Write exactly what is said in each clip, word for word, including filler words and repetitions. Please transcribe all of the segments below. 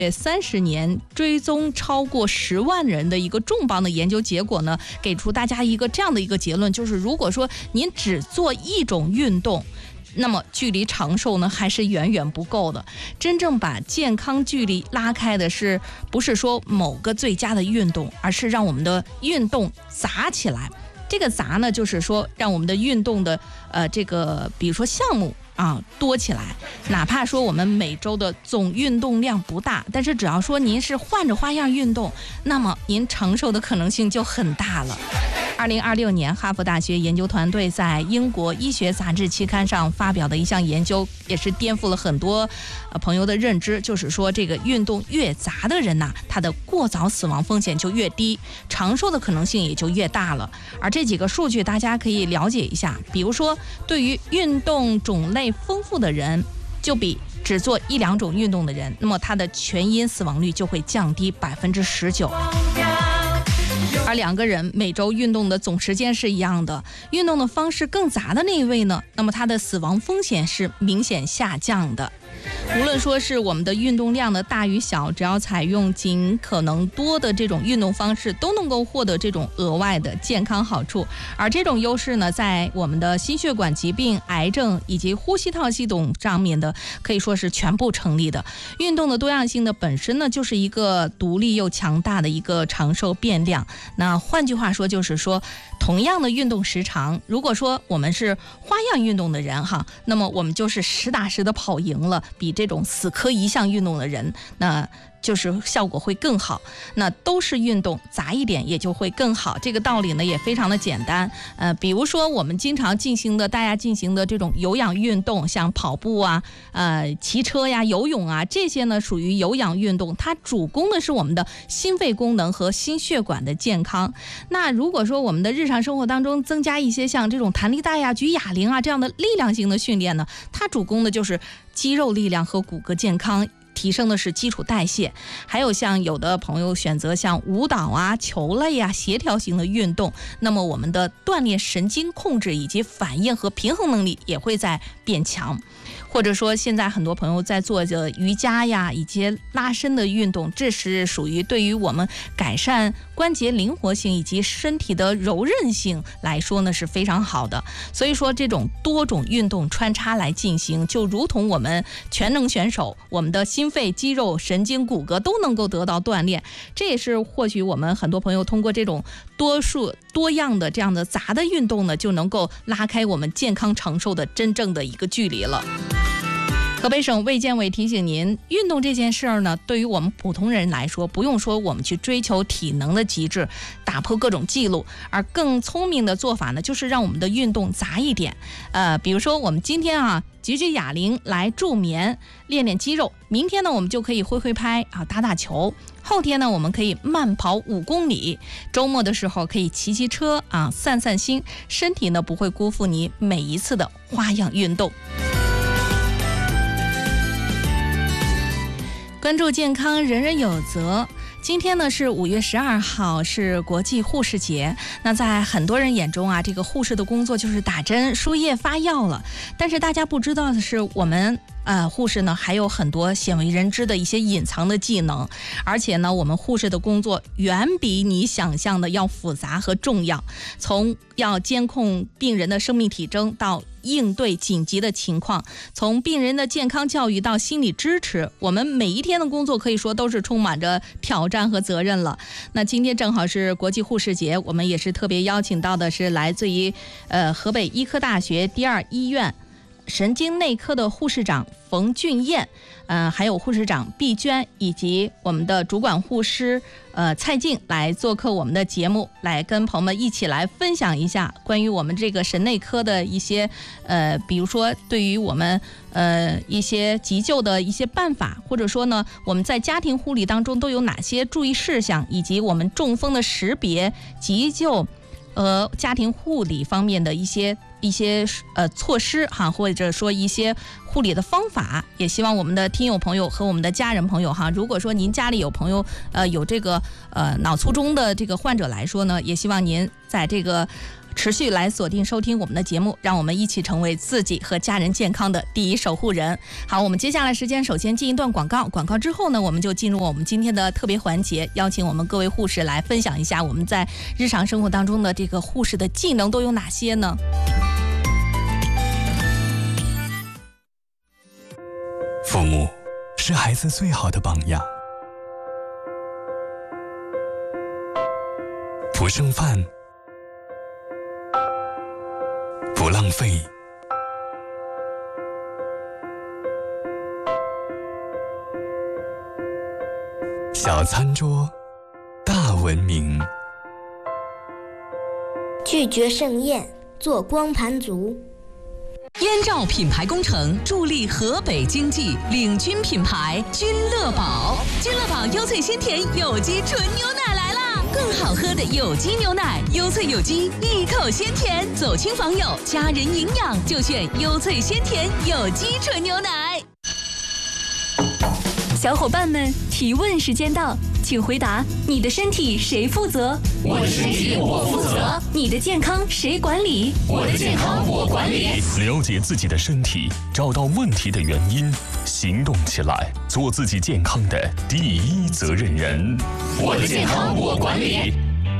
三十年追踪超过十万人的一个重磅的研究结果呢，给出大家一个这样的一个结论，就是如果说您只做一种运动，那么距离长寿呢还是远远不够的。真正把健康距离拉开的是不是说某个最佳的运动，而是让我们的运动杂起来。这个杂呢，就是说让我们的运动的呃这个比如说项目啊多起来，哪怕说我们每周的总运动量不大，但是只要说您是换着花样运动，那么您长寿的可能性就很大了。二零二六年，哈佛大学研究团队在英国医学杂志期刊上发表的一项研究，也是颠覆了很多呃朋友的认知，就是说这个运动越杂的人呐、啊，他的过早死亡风险就越低，长寿的可能性也就越大了。而这几个数据大家可以了解一下，比如说对于运动种类丰富的人，就比只做一两种运动的人，那么他的全因死亡率就会降低百分之十九。而两个人每周运动的总时间是一样的，运动的方式更杂的那一位呢，那么他的死亡风险是明显下降的。无论说是我们的运动量的大与小，只要采用尽可能多的这种运动方式，都能够获得这种额外的健康好处。而这种优势呢，在我们的心血管疾病、癌症以及呼吸道系统上面的可以说是全部成立的。运动的多样性的本身呢，就是一个独立又强大的一个长寿变量。那换句话说，就是说同样的运动时长，如果说我们是花样运动的人哈，那么我们就是实打实的跑赢了，比这种死磕一项运动的人，那就是效果会更好。那都是运动，杂一点也就会更好。这个道理呢也非常的简单。呃，比如说我们经常进行的，大家进行的这种有氧运动，像跑步啊、呃骑车呀、游泳啊，这些呢属于有氧运动，它主攻的是我们的心肺功能和心血管的健康。那如果说我们的日常生活当中增加一些像这种弹力带呀、举哑铃啊这样的力量型的训练呢，它主攻的就是肌肉力量和骨骼健康，提升的是基础代谢。还有像有的朋友选择像舞蹈啊、球类啊、协调型的运动，那么我们的锻炼神经控制以及反应和平衡能力也会在变强。或者说现在很多朋友在做着瑜伽呀以及拉伸的运动，这是属于对于我们改善关节灵活性以及身体的柔韧性来说呢是非常好的。所以说这种多种运动穿插来进行，就如同我们全能选手，我们的心肺、肌肉、神经、骨骼都能够得到锻炼。这也是或许我们很多朋友通过这种多数多样的这样的杂的运动呢，就能够拉开我们健康长寿的真正的一个距离了。河北省卫健委提醒您，运动这件事儿呢，对于我们普通人来说，不用说我们去追求体能的极致，打破各种记录，而更聪明的做法呢，就是让我们的运动杂一点。呃，比如说我们今天啊举举哑铃来助眠，练练肌肉；明天呢，我们就可以挥挥拍啊，打打球；后天呢，我们可以慢跑五公里；周末的时候可以骑骑车啊，散散心。身体呢不会辜负你每一次的花样运动。关注健康，人人有责。今天呢是五月十二号，是国际护士节。那在很多人眼中啊，这个护士的工作就是打针、输液、发药了。但是大家不知道的是，我们呃，护士呢还有很多鲜为人知的一些隐藏的技能，而且呢，我们护士的工作远比你想象的要复杂和重要。从要监控病人的生命体征到应对紧急的情况，从病人的健康教育到心理支持，我们每一天的工作可以说都是充满着挑战和责任了。那今天正好是国际护士节，我们也是特别邀请到的是来自于呃河北医科大学第二医院神经内科的护士长冯俊彦，呃，还有护士长毕娟，以及我们的主管护师呃蔡静来做客我们的节目，来跟朋友们一起来分享一下关于我们这个神内科的一些呃，比如说对于我们呃一些急救的一些办法，或者说呢我们在家庭护理当中都有哪些注意事项，以及我们中风的识别、急救和家庭护理方面的一些一些呃措施哈，或者说一些护理的方法，也希望我们的听友朋友和我们的家人朋友哈，如果说您家里有朋友呃有这个呃脑卒中的这个患者来说呢，也希望您在这个持续来锁定收听我们的节目，让我们一起成为自己和家人健康的第一守护人。好，我们接下来时间首先进一段广告，广告之后呢，我们就进入我们今天的特别环节，邀请我们各位护士来分享一下我们在日常生活当中的这个护士的技能都有哪些呢？ 父母是孩子最好的榜样，不剩饭，不浪费，小餐桌，大文明。 拒绝盛宴，做光盘族。 燕赵品牌工程助力河北经济，领军品牌君乐宝。君乐宝优萃鲜甜有机纯牛奶来啦！更好喝的有机牛奶，优萃有机，一口鲜甜，走亲访友，家人营养就选优萃鲜甜有机纯牛奶。 小伙伴们，提问时间到，请回答：你的身体谁负责？ 我的身体我负责。 你的健康谁管理？ 我的健康我管理。 了解自己的身体，找到问题的原因，行动起来，做自己健康的第一责任人。 我的健康我管理。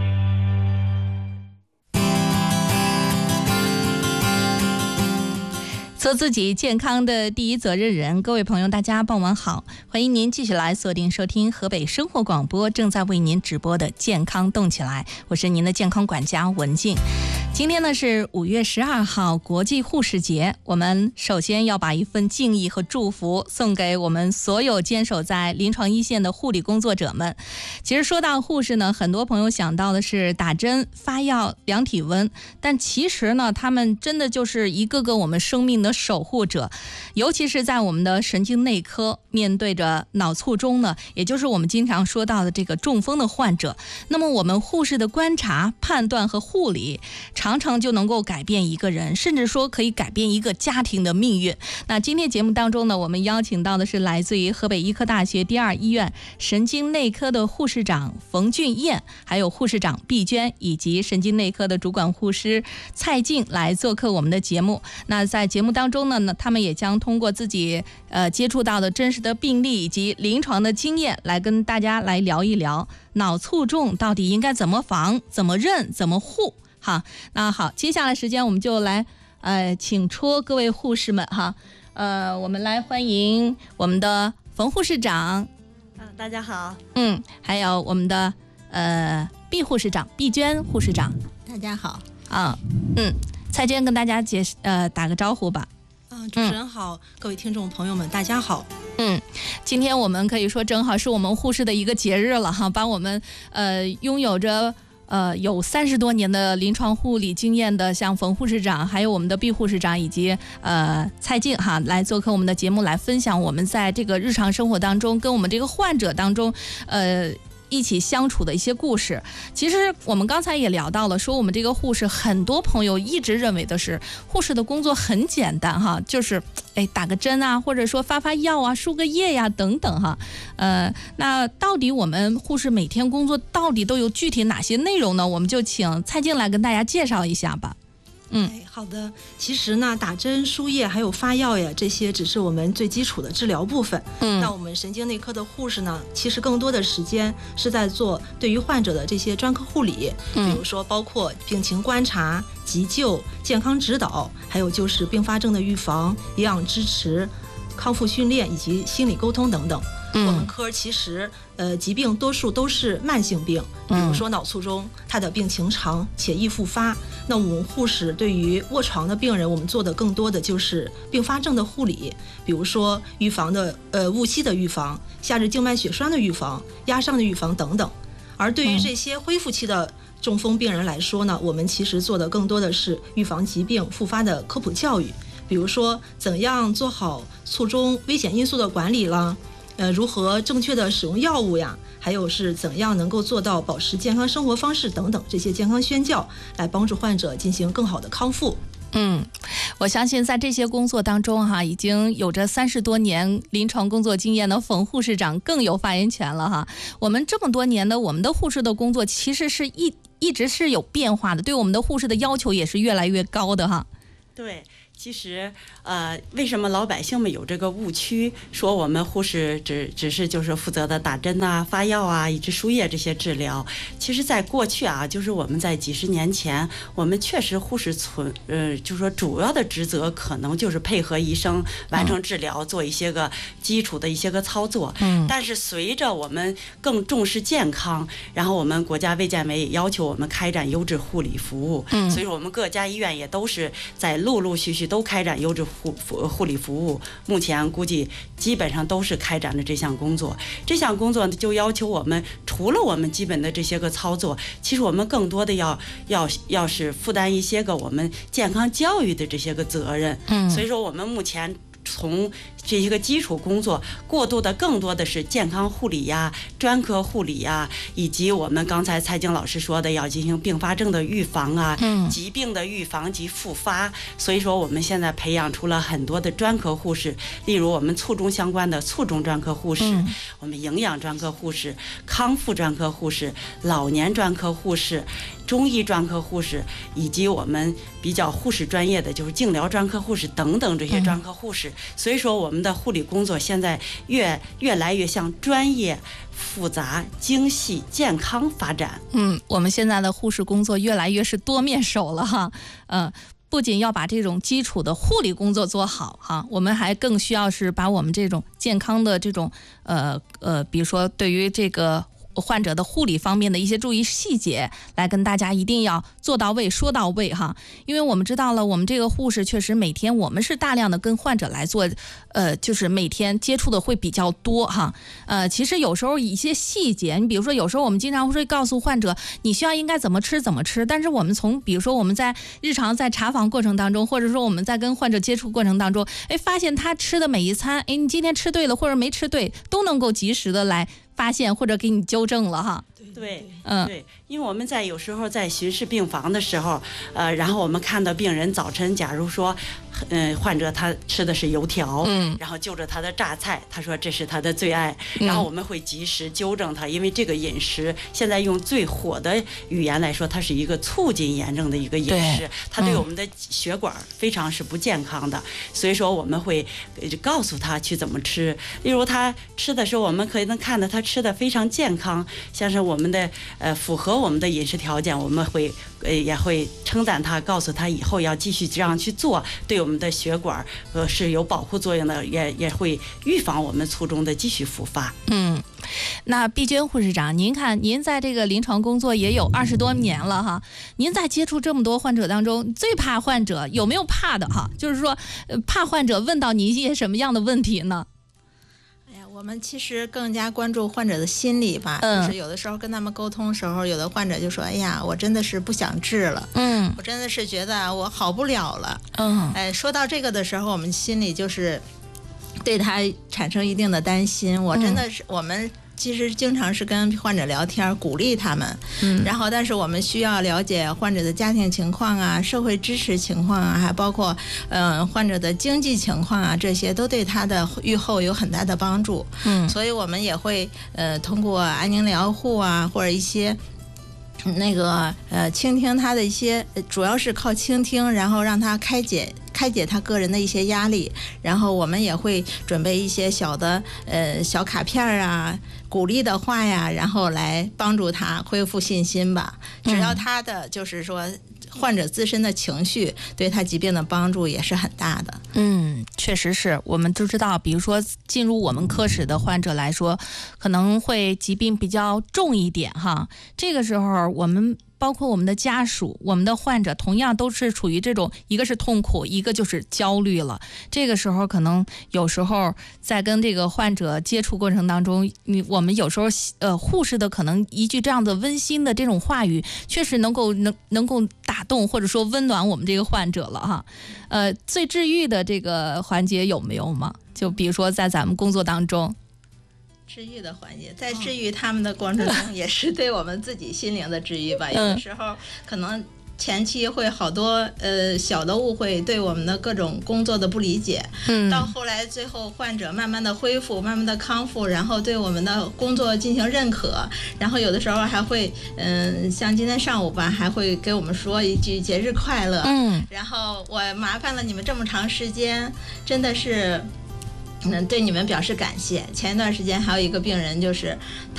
做自己健康的第一责任人。各位朋友大家傍晚好，欢迎您继续来锁定收听河北生活广播正在为您直播的健康动起来，我是您的健康管家文静。今天呢是五月十二号国际护士节，我们首先要把一份敬意和祝福送给我们所有坚守在临床一线的护理工作者们。其实说到护士呢，很多朋友想到的是打针、发药、量体温，但其实呢他们真的就是一个个我们生命的守护者。尤其是在我们的神经内科，面对着脑卒中呢，也就是我们经常说到的这个中风的患者，那么我们护士的观察、判断和护理常常就能够改变一个人，甚至说可以改变一个家庭的命运。那今天节目当中呢，我们邀请到的是来自于河北医科大学第二医院神经内科的护士长冯俊彦，还有护士长毕娟，以及神经内科的主管护师蔡静来做客我们的节目。那在节目当中呢，他们也将通过自己呃接触到的真实的病例以及临床的经验，来跟大家来聊一聊脑卒中到底应该怎么防、怎么认、怎么护。好，那好，接下来时间我们就来呃请出各位护士们哈，呃，我们来欢迎我们的冯护士长。 啊，大家好。 嗯，还有我们的呃毕护士长、毕娟护士长。 大家好。 啊，嗯，蔡娟跟大家解释呃打个招呼吧。 嗯，主持人好，嗯、各位听众朋友们，大家好。 嗯，今天我们可以说正好是我们护士的一个节日了哈，把我们呃拥有着呃有三十多年的临床护理经验的像冯护士长，还有我们的毕护士长以及呃蔡静哈来做客我们的节目，来分享我们在这个日常生活当中跟我们这个患者当中呃一起相处的一些故事。其实我们刚才也聊到了，说我们这个护士，很多朋友一直认为的是护士的工作很简单哈，就是哎打个针啊，或者说发发药啊，输个液呀、啊、等等哈。呃，那到底我们护士每天工作到底都有具体哪些内容呢？我们就请蔡静来跟大家介绍一下吧。嗯， 哎，好的。其实呢，打针、输液还有发药呀，这些只是我们最基础的治疗部分。嗯，那我们神经内科的护士呢，其实更多的时间是在做对于患者的这些专科护理，嗯、比如说包括病情观察、急救、健康指导，还有就是并发症的预防、营养支持、康复训练以及心理沟通等等。嗯、我们科其实呃疾病多数都是慢性病，比如说脑卒中，它的病情长且易复发。那我们护士对于卧床的病人，我们做的更多的就是并发症的护理，比如说预防的呃误吸的预防、夏日静脉血栓的预防、压伤的预防等等。而对于这些恢复期的中风病人来说呢，我们其实做的更多的是预防疾病复发的科普教育，比如说怎样做好卒中危险因素的管理啦。呃，如何正确的使用药物呀，还有是怎样能够做到保持健康生活方式等等这些健康宣教，来帮助患者进行更好的康复。 嗯，我相信在这些工作当中哈，已经有着三十多年临床工作经验的冯护士长更有发言权了哈。我们这么多年的我们的护士的工作其实是一一直是有变化的，对我们的护士的要求也是越来越高的哈。 对。其实，呃，为什么老百姓们有这个误区，说我们护士只只是就是负责的打针呐、发药啊、以及输液这些治疗？其实，在过去啊，就是我们在几十年前，我们确实护士存，呃，就是说主要的职责可能就是配合医生完成治疗，做一些个基础的一些个操作。嗯。但是随着我们更重视健康，然后我们国家卫健委也要求我们开展优质护理服务。嗯。所以说，我们各家医院也都是在陆陆续续都开展优质护护理服务，目前估计基本上都是开展了这项工作。这项工作就要求我们，除了我们基本的这些个操作，其实我们更多的要要要是负担一些个我们健康教育的这些个责任。嗯，所以说我们目前从这些个基础工作过渡的更多的是健康护理呀、专科护理呀，以及我们刚才蔡京老师说的要进行并发症的预防啊、嗯、疾病的预防及复发。所以说我们现在培养出了很多的专科护士，例如我们卒中相关的卒中专科护士、嗯、我们营养专科护士、康复专科护士、老年专科护士、中医专科护士，以及我们比较护士专业的就是净疗专科护士等等这些专科护士。所以说我们的护理工作现在越越来越向专业、复杂、精细、健康发展。 嗯，我们现在的护士工作越来越是多面手了哈。嗯、呃，不仅要把这种基础的护理工作做好哈，我们还更需要是把我们这种健康的这种呃呃，比如说对于这个患者的护理方面的一些注意细节，来跟大家一定要做到位、说到位哈。因为我们知道了，我们这个护士确实每天我们是大量的跟患者来做，呃，就是每天接触的会比较多哈。呃，其实有时候一些细节，你比如说有时候我们经常会告诉患者，你需要应该怎么吃怎么吃，但是我们从比如说我们在日常在查房过程当中，或者说我们在跟患者接触过程当中，哎，发现他吃的每一餐，哎，你今天吃对了或者没吃对，都能够及时的来发现或者给你纠正了哈。 对，嗯，对，因为我们在有时候在巡视病房的时候，呃，然后我们看到病人早晨，假如说，嗯、呃，患者他吃的是油条，嗯，然后就着他的榨菜，他说这是他的最爱，然后我们会及时纠正他，因为这个饮食现在用最火的语言来说，它是一个促进炎症的一个饮食，它对我们的血管非常是不健康的，所以说我们会告诉他去怎么吃。例如他吃的时候，我们可以能看到他吃的非常健康，像是我们的呃符合我们的饮食条件，我们会呃也会称赞他，告诉他以后要继续这样去做，对我们的血管呃是有保护作用的，也也会预防我们卒中的继续复发。 嗯，那碧娟护士长，您看您在这个临床工作也有二十多年了哈，您在接触这么多患者当中，最怕患者有没有怕的哈？就是说，呃，怕患者问到你一些什么样的问题呢？ 我们其实更加关注患者的心理吧，嗯、就是有的时候跟他们沟通的时候，有的患者就说：“哎呀，我真的是不想治了，嗯，我真的是觉得我好不了了。”嗯，哎，说到这个的时候，我们心里就是对他产生一定的担心。我真的是、嗯、我们。其实经常是跟患者聊天，鼓励他们，嗯，然后但是我们需要了解患者的家庭情况啊、社会支持情况啊，还包括嗯、呃、患者的经济情况啊，这些都对他的预后有很大的帮助，嗯，所以我们也会呃通过安宁疗护啊，或者一些。那个呃，倾听他的一些，主要是靠倾听，然后让他开解开解他个人的一些压力，然后我们也会准备一些小的呃小卡片啊、鼓励的话呀，然后来帮助他恢复信心吧。只要他的就是说。患者自身的情绪对他疾病的帮助也是很大的。 嗯，确实是，我们都知道，比如说进入我们科室的患者来说，可能会疾病比较重一点哈。这个时候我们包括我们的家属、我们的患者，同样都是处于这种一个是痛苦，一个就是焦虑了。这个时候可能有时候在跟这个患者接触过程当中，你我们有时候呃护士的可能一句这样的温馨的这种话语，确实能够能能够打动或者说温暖我们这个患者了哈。呃，最治愈的这个环节有没有吗？就比如说在咱们工作当中。 治愈的环节，在治愈他们的过程中，也是对我们自己心灵的治愈吧。有的时候可能前期会好多呃小的误会，对我们的各种工作的不理解，嗯，到后来最后患者慢慢的恢复，慢慢的康复，然后对我们的工作进行认可，然后有的时候还会嗯、呃，像今天上午吧，还会给我们说一句节日快乐，嗯，然后我麻烦了你们这么长时间，真的是。嗯，对你们表示感谢。前一段时间还有一个病人，就是